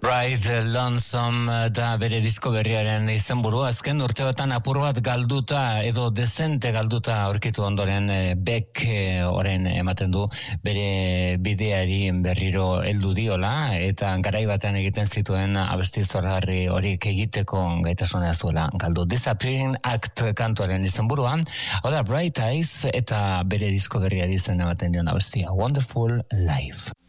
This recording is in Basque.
Ride Lonesome da bere disko berriaren izenburu, azken urteotan apur bat galduta edo dezente galduta aurkitu ondoren Beck orain ematen du bere bideari berriro heldu diola eta garai batean egiten zituen abesti zoragarri horiek egiteko gaitasuna zuela galdu. Disappearing Act kantuaren izenburuan, hau da Bright Eyes eta bere disko berriari izen ematen dion abestia Wonderful Life.